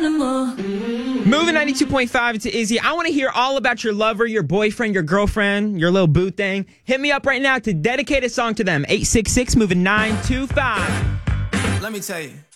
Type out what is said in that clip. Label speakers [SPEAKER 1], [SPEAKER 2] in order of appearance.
[SPEAKER 1] animal.
[SPEAKER 2] Moving 92.5 to Izzy. I want to hear all about your lover, your boyfriend, your girlfriend, your little boo thing. Hit me up right now to dedicate a song to them. 866 moving 925.
[SPEAKER 3] Let me tell you.